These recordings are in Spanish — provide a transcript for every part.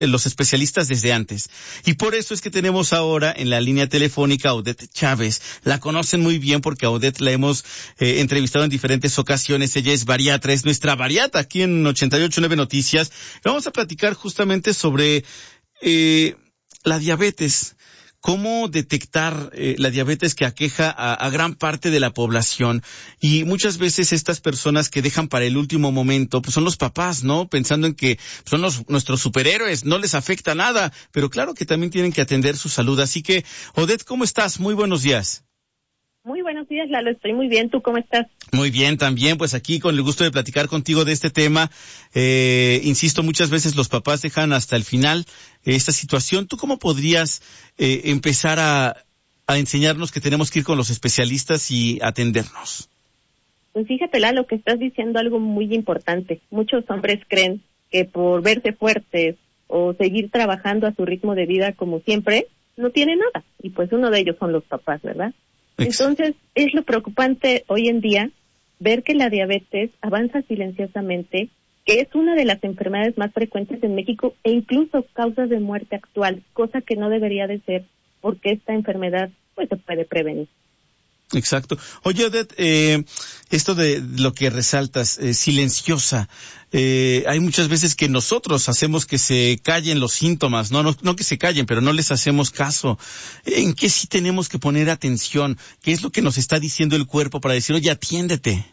los especialistas desde antes. Y por eso es que tenemos ahora en la línea telefónica a Odette Chávez. La conocen muy bien porque a Odette la hemos entrevistado en diferentes ocasiones. Ella es bariatra, es nuestra bariata aquí en 88.9 Noticias. Vamos a platicar justamente sobre la diabetes. ¿Cómo detectar la diabetes que aqueja a gran parte de la población? Y muchas veces estas personas que dejan para el último momento, pues son los papás, ¿no? Pensando en que son nuestros superhéroes, no les afecta nada, pero claro que también tienen que atender su salud. Así que, Odette, ¿cómo estás? Muy buenos días. Muy buenos días, Lalo, estoy muy bien. ¿Tú cómo estás? Muy bien, también, pues aquí con el gusto de platicar contigo de este tema. Insisto, muchas veces los papás dejan hasta el final esta situación. ¿Tú cómo podrías empezar a enseñarnos que tenemos que ir con los especialistas y atendernos? Pues fíjate, Lalo, que estás diciendo algo muy importante. Muchos hombres creen que por verse fuertes o seguir trabajando a su ritmo de vida como siempre, no tiene nada. Y pues uno de ellos son los papás, ¿verdad? Entonces, es lo preocupante hoy en día ver que la diabetes avanza silenciosamente, que es una de las enfermedades más frecuentes en México e incluso causas de muerte actual, cosa que no debería de ser porque esta enfermedad pues se puede prevenir. Exacto. Oye, Odette, esto de lo que resaltas, silenciosa, hay muchas veces que nosotros hacemos que se callen los síntomas, no que se callen, pero no les hacemos caso. ¿En qué sí tenemos que poner atención? ¿Qué es lo que nos está diciendo el cuerpo para decir, oye, atiéndete?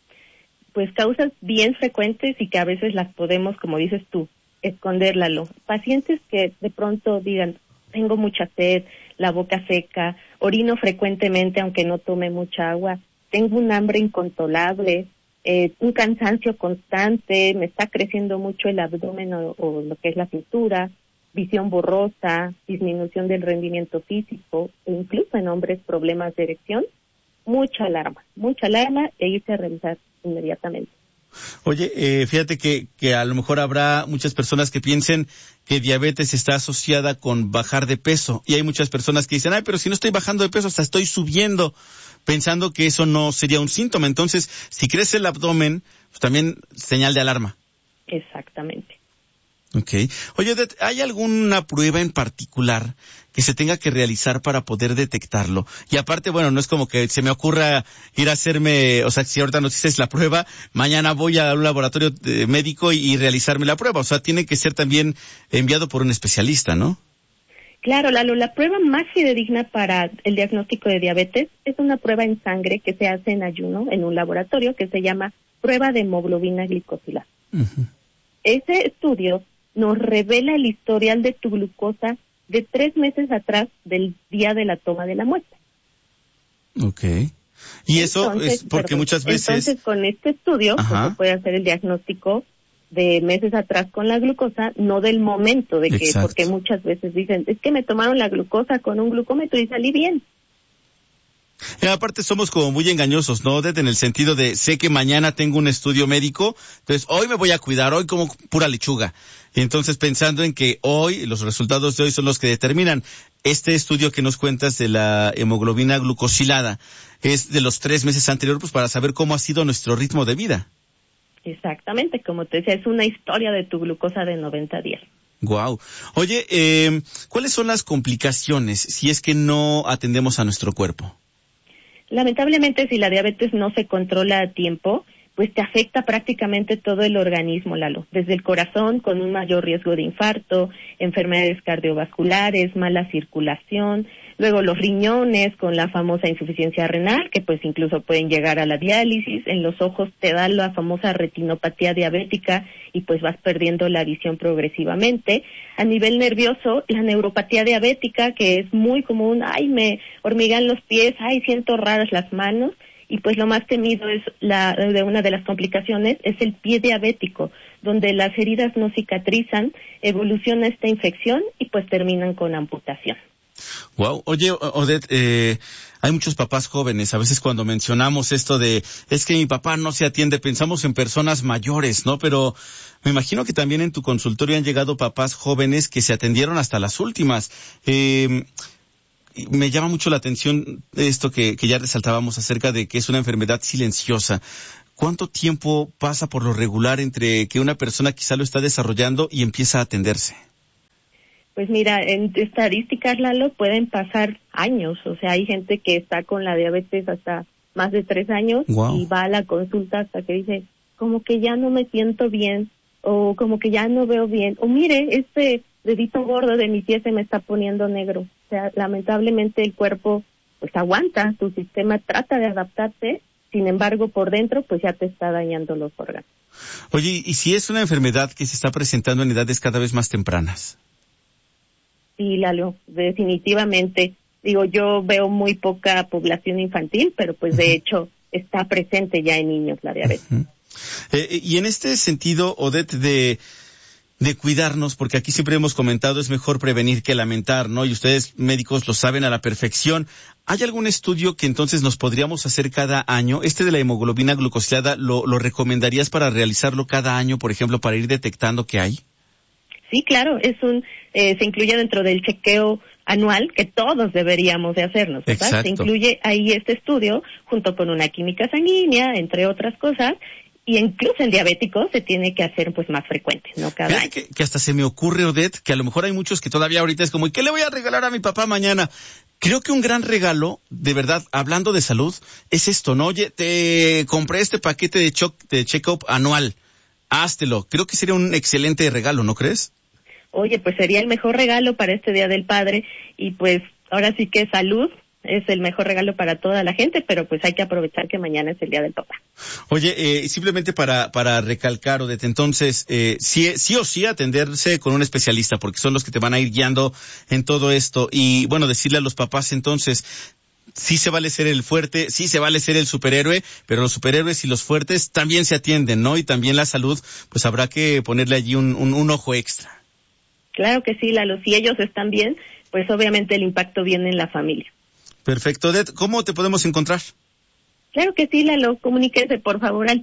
Pues causas bien frecuentes y que a veces las podemos, como dices tú, esconder, Lalo. Pacientes que de pronto digan, tengo mucha sed, la boca seca, orino frecuentemente aunque no tome mucha agua, tengo un hambre incontrolable, un cansancio constante, me está creciendo mucho el abdomen o lo que es la cintura, visión borrosa, disminución del rendimiento físico e incluso en hombres problemas de erección, mucha alarma e irse a revisar inmediatamente. Oye, fíjate que a lo mejor habrá muchas personas que piensen que diabetes está asociada con bajar de peso. Y hay muchas personas que dicen, pero si no estoy bajando de peso, hasta estoy subiendo, pensando que eso no sería un síntoma. Entonces, si crece el abdomen, pues también señal de alarma. Exactamente. Okay. Oye, Odette, ¿hay alguna prueba en particular que se tenga que realizar para poder detectarlo? Y aparte, bueno, no es como que se me ocurra ir a hacerme, o sea, si ahorita nos dices la prueba, mañana voy a un laboratorio médico y realizarme la prueba. O sea, tiene que ser también enviado por un especialista, ¿no? Claro, Lalo, la prueba más fidedigna para el diagnóstico de diabetes es una prueba en sangre que se hace en ayuno en un laboratorio que se llama prueba de hemoglobina glicosilada. Uh-huh. Ese estudio nos revela el historial de tu glucosa de 3 meses atrás del día de la toma de la muestra. Okay. Y eso es porque muchas veces... Entonces, con este estudio, pues, se puede hacer el diagnóstico de meses atrás con la glucosa, no del momento de que, exacto, porque muchas veces dicen, es que me tomaron la glucosa con un glucómetro y salí bien. Y aparte somos como muy engañosos, ¿no? En el sentido de, sé que mañana tengo un estudio médico, entonces hoy me voy a cuidar, hoy como pura lechuga. Y entonces pensando en que hoy, los resultados de hoy son los que determinan. Este estudio que nos cuentas de la hemoglobina glucosilada es de los 3 meses anteriores, pues para saber cómo ha sido nuestro ritmo de vida. Exactamente, como te decía, es una historia de tu glucosa de 90 días. Guau. Oye, ¿cuáles son las complicaciones si es que no atendemos a nuestro cuerpo? Lamentablemente, si la diabetes no se controla a tiempo, pues te afecta prácticamente todo el organismo, Lalo. Desde el corazón, con un mayor riesgo de infarto, enfermedades cardiovasculares, mala circulación, luego los riñones con la famosa insuficiencia renal, que pues incluso pueden llegar a la diálisis, en los ojos te da la famosa retinopatía diabética y pues vas perdiendo la visión progresivamente. A nivel nervioso, la neuropatía diabética, que es muy común, me hormigan los pies, siento raras las manos, y pues lo más temido es de una de las complicaciones es el pie diabético, donde las heridas no cicatrizan, evoluciona esta infección y pues terminan con amputación. Wow. Oye, Odette, hay muchos papás jóvenes. A veces cuando mencionamos esto de, es que mi papá no se atiende, pensamos en personas mayores, ¿no? Pero me imagino que también en tu consultorio han llegado papás jóvenes que se atendieron hasta las últimas. Me llama mucho la atención esto que ya resaltábamos acerca de que es una enfermedad silenciosa. ¿Cuánto tiempo pasa por lo regular entre que una persona quizá lo está desarrollando y empieza a atenderse? Pues mira, en estadísticas, Lalo, pueden pasar años. O sea, hay gente que está con la diabetes hasta más de 3 años. Wow. Y va a la consulta hasta que dice, como que ya no me siento bien, o como que ya no veo bien, o mire, este dedito gordo de mi pie se me está poniendo negro. O sea, lamentablemente el cuerpo pues aguanta, tu sistema trata de adaptarse, sin embargo por dentro pues ya te está dañando los órganos. Oye, ¿y si es una enfermedad que se está presentando en edades cada vez más tempranas? Sí, Lalo, definitivamente. Digo, yo veo muy poca población infantil, pero pues de hecho está presente ya en niños la diabetes. Y en este sentido, Odette, de cuidarnos, porque aquí siempre hemos comentado, es mejor prevenir que lamentar, ¿no? Y ustedes médicos lo saben a la perfección. ¿Hay algún estudio que entonces nos podríamos hacer cada año? De la hemoglobina glucosilada, ¿lo recomendarías para realizarlo cada año, por ejemplo, para ir detectando qué hay? Sí, claro, se incluye dentro del chequeo anual que todos deberíamos de hacernos, ¿verdad? Exacto. Se incluye ahí este estudio junto con una química sanguínea, entre otras cosas, y incluso en diabéticos se tiene que hacer pues más frecuente, ¿no? Cada año. Que hasta se me ocurre, Odette, que a lo mejor hay muchos que todavía ahorita es como, ¿y qué le voy a regalar a mi papá mañana? Creo que un gran regalo, de verdad, hablando de salud, es esto, ¿no? Oye, te compré este paquete de check-up anual, háztelo. Creo que sería un excelente regalo, ¿no crees? Oye, pues sería el mejor regalo para este Día del Padre, y pues ahora sí que salud es el mejor regalo para toda la gente, pero pues hay que aprovechar que mañana es el Día del Papá. Oye, simplemente para recalcar, Odette, entonces, sí o sí atenderse con un especialista, porque son los que te van a ir guiando en todo esto. Y bueno, decirle a los papás entonces, sí se vale ser el fuerte, sí se vale ser el superhéroe, pero los superhéroes y los fuertes también se atienden, ¿no? Y también la salud, pues habrá que ponerle allí un ojo extra. Claro que sí, Lalo, si ellos están bien, pues obviamente el impacto viene en la familia. Perfecto, Odette, ¿cómo te podemos encontrar? Claro que sí, Lalo, comuníquese por favor al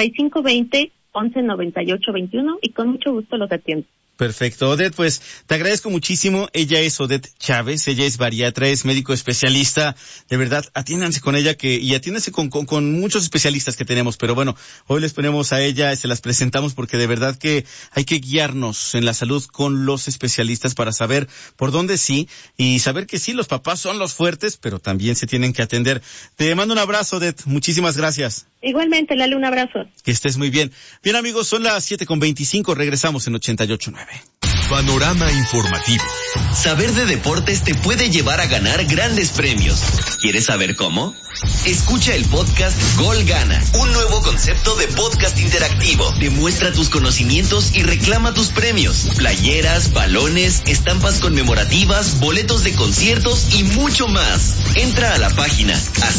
5520-119821 y con mucho gusto los atiendo. Perfecto, Odette, pues te agradezco muchísimo. Ella es Odette Chávez, ella es bariatra, es médico especialista. De verdad, atiéndanse con ella y atiéndanse con muchos especialistas que tenemos, pero bueno, hoy les ponemos a ella, se las presentamos porque de verdad que hay que guiarnos en la salud con los especialistas para saber por dónde sí y saber que sí, los papás son los fuertes, pero también se tienen que atender. Te mando un abrazo, Odette, muchísimas gracias. Igualmente, Lalo, un abrazo. Que estés muy bien. Bien, amigos, son las 7:25, regresamos en 88.9. Panorama informativo. Saber de deportes te puede llevar a ganar grandes premios. ¿Quieres saber cómo? Escucha el podcast Gol Gana, un nuevo concepto de podcast interactivo. Demuestra tus conocimientos y reclama tus premios. Playeras, balones, estampas conmemorativas, boletos de conciertos y mucho más. Entra a la página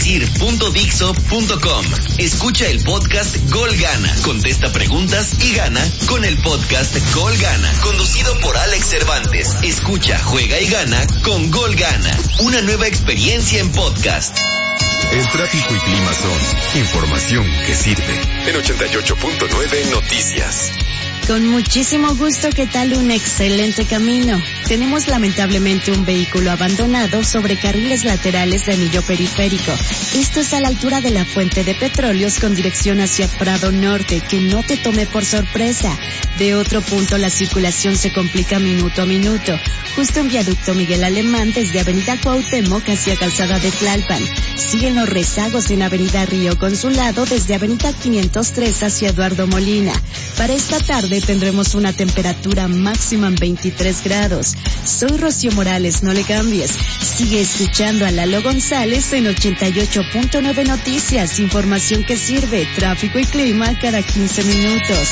asir.dixo.com. Escucha el podcast Gol Gana. Contesta preguntas y gana con el podcast Gol Gana, conducido por Alex Cervantes. Escucha, juega y gana con Gol Gana. Una nueva experiencia en podcast. El tráfico y clima son información que sirve. En 88.9 Noticias. Con muchísimo gusto, ¿qué tal? Un excelente camino. Tenemos lamentablemente un vehículo abandonado sobre carriles laterales de anillo periférico. Esto es a la altura de la fuente de petróleos con dirección hacia Prado Norte, que no te tome por sorpresa. De otro punto, la circulación se complica minuto a minuto. Justo en viaducto Miguel Alemán, desde Avenida Cuauhtémoc hacia Calzada de Tlalpan. Siguen los rezagos en Avenida Río Consulado, desde Avenida 503 hacia Eduardo Molina. Para esta tarde tendremos una temperatura máxima en 23 grados. Soy Rocío Morales, no le cambies. Sigue escuchando a Lalo González en 88.9 Noticias, información que sirve, tráfico y clima cada 15 minutos.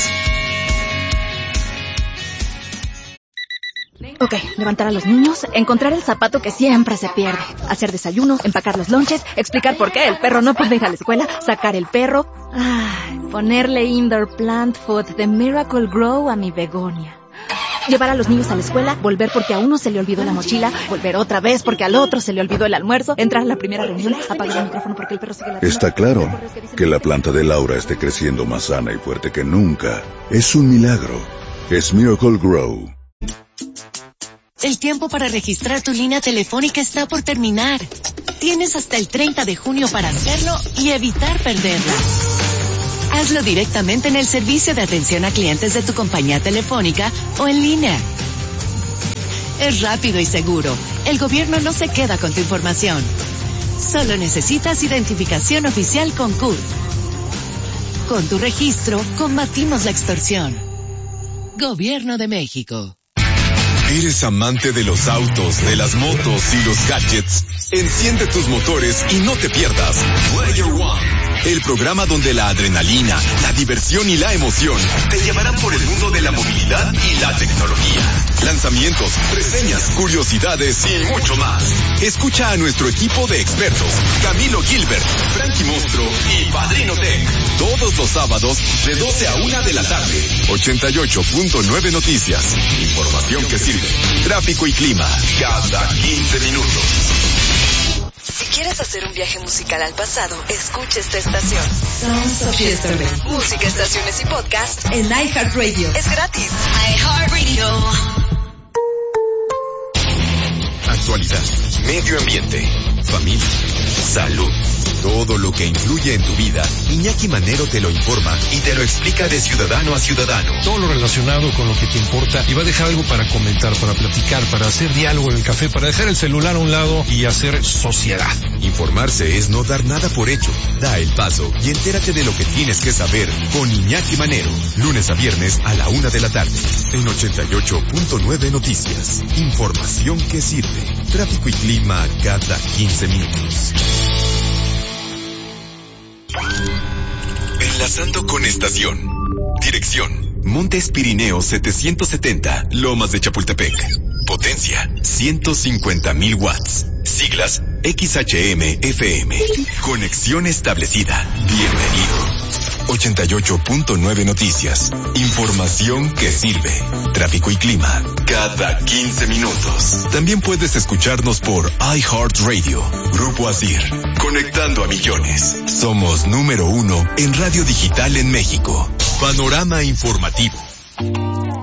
Ok, levantar a los niños, encontrar el zapato que siempre se pierde, hacer desayuno, empacar los lonches, explicar por qué el perro no puede ir a la escuela, sacar el perro, ponerle indoor plant food de Miracle Grow a mi begonia. Llevar a los niños a la escuela, volver porque a uno se le olvidó la mochila, volver otra vez porque al otro se le olvidó el almuerzo, entrar a la primera reunión, apagar el micrófono porque el perro sigue ladrando. Está claro que la planta de Laura esté creciendo más sana y fuerte que nunca. Es un milagro. Es Miracle Grow. El tiempo para registrar tu línea telefónica está por terminar. Tienes hasta el 30 de junio para hacerlo y evitar perderla. Hazlo directamente en el servicio de atención a clientes de tu compañía telefónica o en línea. es rápido y seguro. El gobierno no se queda con tu información. Solo necesitas identificación oficial con CUT. Con tu registro, combatimos la extorsión. Gobierno de México. ¿Eres amante de los autos, de las motos y los gadgets? Enciende tus motores y no te pierdas Player One, el programa donde la adrenalina, la diversión y la emoción te llevarán por el mundo de la movilidad y la tecnología. Lanzamientos, reseñas, curiosidades y mucho más. Escucha a nuestro equipo de expertos, Camilo Gilbert, Frankie Monstruo y Padrino Tech, todos los sábados de 12 a 1 de la tarde. 88.9 Noticias. Información que sirve. Tráfico y clima cada 15 minutos. Si quieres hacer un viaje musical al pasado, escucha esta estación. Sounds of Yesterday. Música, estaciones y podcast En iHeartRadio. es gratis. iHeartRadio. Actualidad, medio ambiente, familia, salud. Todo lo que influye en tu vida, Iñaki Manero te lo informa y te lo explica de ciudadano a ciudadano. Todo lo relacionado con lo que te importa y va a dejar algo para comentar, para platicar, para hacer diálogo en el café, para dejar el celular a un lado y hacer sociedad. Informarse es no dar nada por hecho. Da el paso y entérate de lo que tienes que saber con Iñaki Manero. Lunes a viernes a la 1 de la tarde. En 88.9 Noticias. Información que sirve. Tráfico y clima cada 15 minutos. Enlazando con estación. Dirección: Montes Pirineos 770, Lomas de Chapultepec. Potencia: 150,000 watts. Siglas: XHM-FM. Conexión establecida. Bienvenido. 88.9 Noticias. Información que sirve. Tráfico y clima cada 15 minutos. También puedes escucharnos por iHeartRadio. Grupo Asir. Conectando a millones. Somos número 1 en radio digital en México. Panorama informativo.